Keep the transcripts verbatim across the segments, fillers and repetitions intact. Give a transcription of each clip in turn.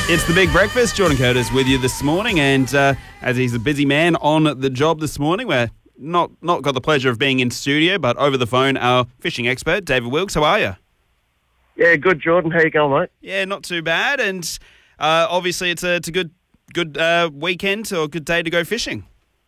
It's the Big Breakfast. Jordan Curtis with you this morning, and uh, as he's a busy man on the job this morning, we're not not got the pleasure of being in studio, but over the phone, our fishing expert, David Wilkes. How are you? Yeah, good, Jordan. How you going, mate? Yeah, not too bad, and uh, obviously it's a, it's a good good uh, weekend or a good day to go fishing.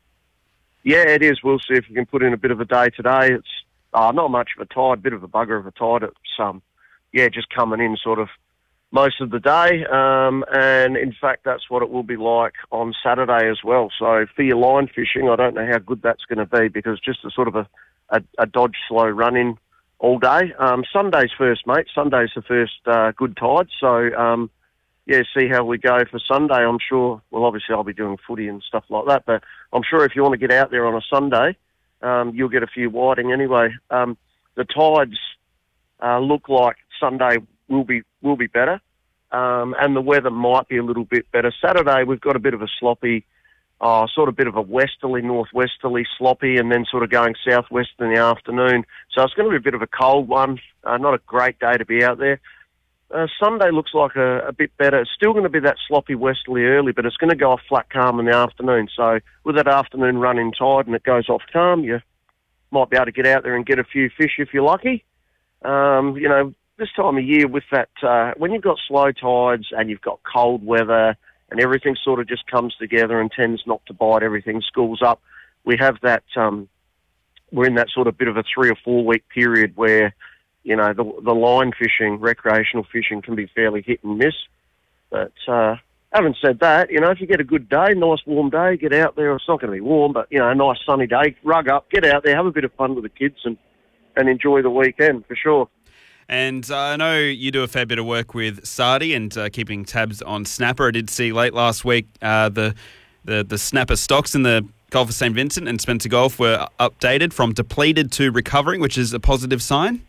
Yeah, it is. We'll see if we can put in a bit of a day today. It's uh, not much of a tide, bit of a bugger of a tide. It's um, yeah, just coming in sort of most of the day, um, and in fact that's what it will be like on Saturday as well. So for your line fishing, I don't know how good that's going to be, because just a sort of a, a, a dodge slow run in all day. Um, Sunday's first, mate. Sunday's the first uh, good tide, so um, yeah, see how we go for Sunday. I'm sure, well obviously I'll be doing footy and stuff like that, but I'm sure if you want to get out there on a Sunday, um, you'll get a few whiting anyway. Um, the tides uh, look like Sunday will be will be better, um, and the weather might be a little bit better. Saturday we've got a bit of a sloppy, uh, sort of bit of a westerly, northwesterly sloppy, and then sort of going southwest in the afternoon. So it's going to be a bit of a cold one, uh, not a great day to be out there. Uh, Sunday looks like a, a bit better. It's still going to be that sloppy westerly early, but it's going to go off flat calm in the afternoon. So with that afternoon run in tide and it goes off calm, you might be able to get out there and get a few fish if you're lucky. Um, you know, this time of year with that, uh, when you've got slow tides and you've got cold weather and everything sort of just comes together and tends not to bite, everything schools up, we have that, um, we're in that sort of bit of a three or four week period where, you know, the, the line fishing, recreational fishing can be fairly hit and miss. But uh, having said that, you know, if you get a good day, nice warm day, get out there. It's not going to be warm, but, you know, a nice sunny day, rug up, get out there, have a bit of fun with the kids and, and enjoy the weekend for sure. And uh, I know you do a fair bit of work with Sardi and uh, keeping tabs on snapper. I did see late last week uh, the, the the snapper stocks in the Gulf of Saint Vincent and Spencer Gulf were updated from depleted to recovering, which is a positive sign.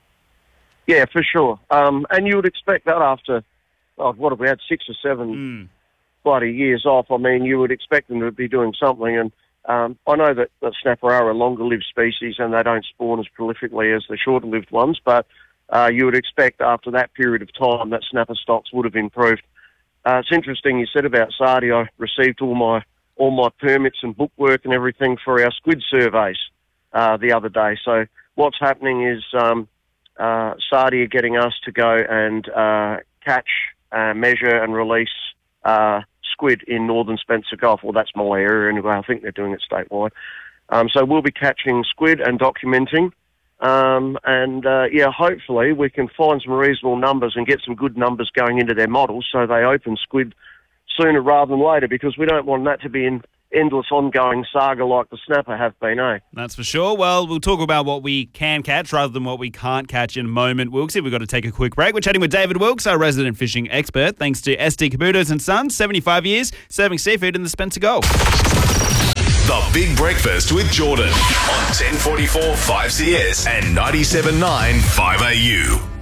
Yeah, for sure. Um, and you would expect that after, oh, what have we had, six or seven mm. bloody years off. I mean, you would expect them to be doing something. And um, I know that, that snapper are a longer-lived species and they don't spawn as prolifically as the shorter-lived ones, but uh, you would expect after that period of time that snapper stocks would have improved. Uh, it's interesting you said about Sardi. I received all my all my permits and bookwork and everything for our squid surveys uh, the other day. So what's happening is um, uh, Sardi are getting us to go and uh, catch, uh, measure and release uh, squid in northern Spencer Gulf. Well, that's my area anyway. I think they're doing it statewide. Um, so we'll be catching squid and documenting. Um, and, uh, yeah, hopefully we can find some reasonable numbers and get some good numbers going into their models so they open squid sooner rather than later, because we don't want that to be an endless ongoing saga like the snapper have been, eh? That's for sure. Well, we'll talk about what we can catch rather than what we can't catch in a moment, Wilkesy. We've got to take a quick break. We're chatting with David Wilkes, our resident fishing expert, thanks to S D Caputos and Sons, seventy-five years, serving seafood in the Spencer Gulf. The Big Breakfast with Jordan on ten forty-four five C S and ninety-seven point nine five A U.